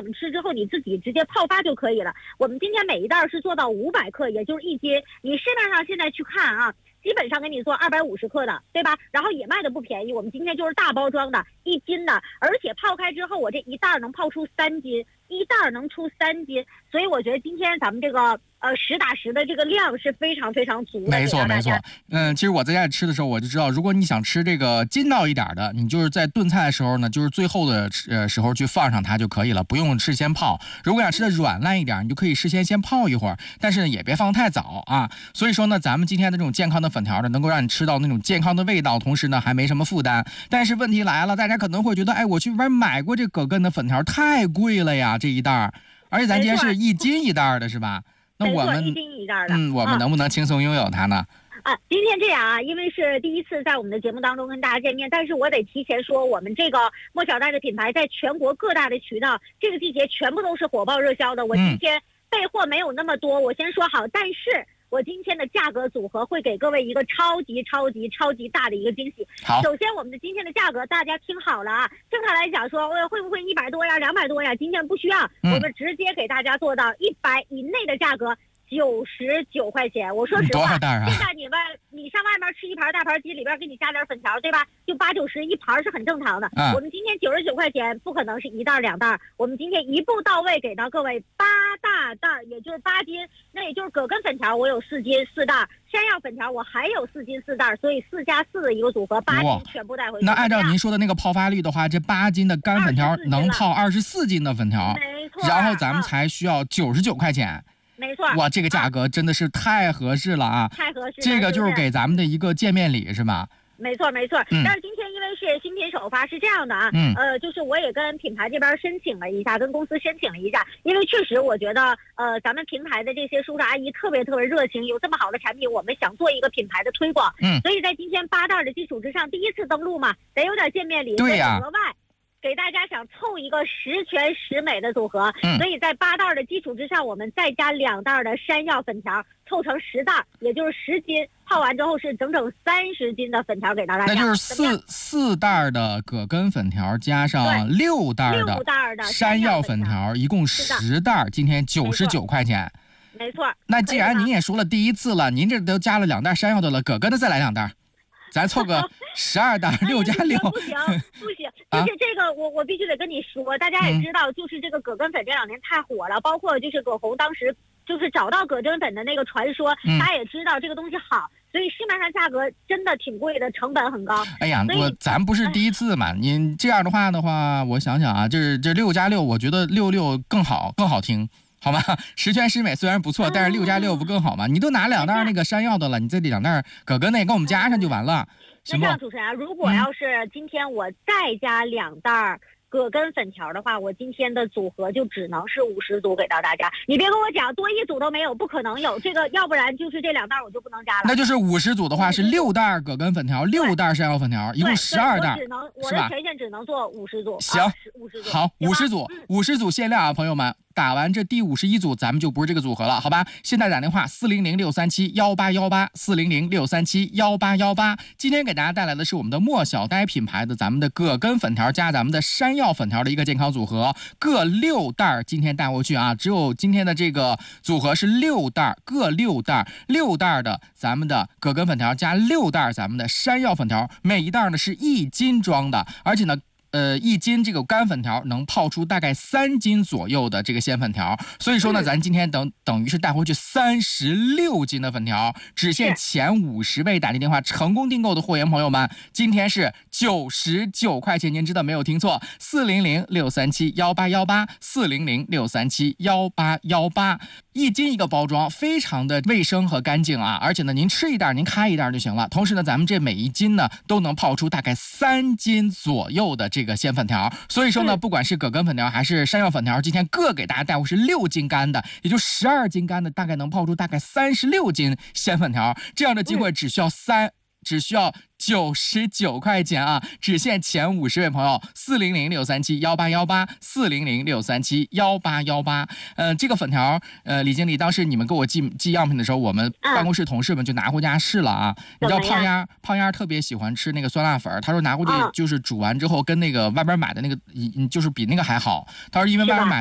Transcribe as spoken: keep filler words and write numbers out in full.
怎么吃之后你自己直接泡发就可以了。我们今天每一袋是做到五百克，也就是一斤。你市面上现在去看啊，基本上给你做二百五十克的，对吧？然后也卖的不便宜。我们今天就是大包装的，一斤的，而且泡开之后，我这一袋能泡出三斤，一袋能出三斤。所以我觉得今天咱们这个呃实打实的这个量是非常非常足的。 没错没错，嗯，其实我在家里吃的时候我就知道，如果你想吃这个筋道一点的，你就是在炖菜的时候呢，就是最后的呃时候去放上它就可以了，不用事先泡。如果想吃的软烂一点，你就可以事先先泡一会儿，但是呢也别放太早啊。所以说呢，咱们今天的这种健康的粉条呢，能够让你吃到那种健康的味道，同时呢还没什么负担。但是问题来了，大家可能会觉得，哎，我去外面买过这葛根的粉条，太贵了呀，这一袋，而且咱今天是一斤一袋的，是吧？那我们一斤一袋的， 嗯，我们能不能轻松拥有它呢？ 啊，今天这样啊，因为是第一次在我们的节目当中跟大家见面，但是我得提前说，我们这个莫小袋的品牌在全国各大的渠道，这个季节全部都是火爆热销的。我今天备货没有那么多，我先说好，但是我今天的价格组合会给各位一个超级超级超级大的一个惊喜。 好， 首先我们的今天的价格大家听好了啊，正常来讲说会不会一百多呀两百多呀，今天不需要， 嗯、 我们直接给大家做到一百以内的价格。九十九块钱，我说实话， 啊、 现在你外你上外面吃一盘大盘鸡，里边给你加点粉条，对吧？就八九十一盘是很正常的。 嗯、 我们今天九十九块钱，不可能是一袋两袋，我们今天一步到位给到各位八大袋，也就是八斤，那也就是葛根粉条我有四斤四袋，山药粉条我还有四斤四袋，所以四加四的一个组合，八斤全部带回去。 那按照您说的那个泡发率的话，这八斤的干粉条能泡二十四斤的粉条， 没错。 然后咱们才需要九十九块钱。 没错， 哇，这个价格真的是太合适了啊！ 太合适了， 这个就是给咱们的一个见面礼，是吧？ 没错没错、 嗯， 但是今天因为是新品首发，是这样的啊， 嗯， 呃，就是我也跟品牌这边申请了一下，跟公司申请了一下，因为确实我觉得，呃，咱们平台的这些叔叔阿姨特别特别热情，有这么好的产品，我们想做一个品牌的推广， 嗯， 所以在今天八袋的基础之上，第一次登录嘛，得有点见面礼， 对呀、 额外。给大家想凑一个十全十美的组合、 嗯， 所以在八袋的基础之上，我们再加两袋的山药粉条，凑成十袋，也就是十斤。泡完之后是整整三十斤的粉条给到大家， 那就是四四袋的葛根粉条加上六袋的山药粉条，一共十袋，今天九十九块钱。 没错。 那既然您也说了第一次了，您这都加了两袋山药的了，葛根的再来两袋。咱凑个十二袋，六加六， 不行不行，就是这个我我必须得跟你说，大家也知道，就是这个葛根粉这两年太火了，包括就是葛红当时就是找到葛根粉的那个传说，大家也知道这个东西好，所以市面上价格真的挺贵的，成本很高。 哎呀，我咱不是第一次嘛，您这样的话的话，我想想啊，这这六加六，我觉得六六更好，更好听。好吗？十全十美虽然不错，但是六加六不更好吗？你都拿两袋那个山药的了，你这两袋葛根那给我们加上就完了，行不？ 那这样，主持人，如果要是今天我再加两袋葛根粉条的话，我今天的组合就只能是五十组给到大家。你别跟我讲多一组都没有，不可能有这个，要不然就是这两袋我就不能加了。 那就是五十组的话是六袋葛根粉条，六袋山药粉条，一共十二袋， 只能我的权限只能做五十组。 行， 五十组， 好，五十组，五十组限量啊，朋友们。打完这第五十一组，咱们就不是这个组合了，好吧？现在打电话四零零六三七幺八幺八，四零零六三七幺八幺八。今天给大家带来的是我们的莫小呆品牌的咱们的葛根粉条加咱们的山药粉条的一个健康组合，各六袋，今天带回去啊！只有今天的这个组合是六袋，各六袋，六袋的咱们的葛根粉条加六袋咱们的山药粉条，每一袋呢是一斤装的，而且呢。呃，一斤这个干粉条能泡出大概三斤左右的这个鲜粉条，所以说呢，咱今天等等于是带回去三十六斤的粉条，只限前五十位打进电话成功订购的货源朋友们，今天是九十九块钱，您知道没有听错，四零零六三七幺八幺八，四零零六三七幺八幺八，一斤一个包装，非常的卫生和干净啊，而且呢，您吃一袋，您开一袋就行了。同时呢，咱们这每一斤呢都能泡出大概三斤左右的这。这个鲜粉条，所以说呢，不管是葛根粉条还是山药粉条，今天各给大家带回是六斤干的，也就十二斤干的，大概能泡出大概三十六斤鲜粉条。这样的机会只需要三，只需要九十九块钱啊！只限前五十位朋友，四零零六三七幺八幺八，四零零六三七幺八幺八。呃，这个粉条，呃，李经理，当时你们给我寄寄样品的时候，我们办公室同事们就拿回家试了啊。你知道胖丫胖丫特别喜欢吃那个酸辣粉，他说拿过去就是煮完之后跟那个外边买的那个，就是比那个还好。他说因为外边买。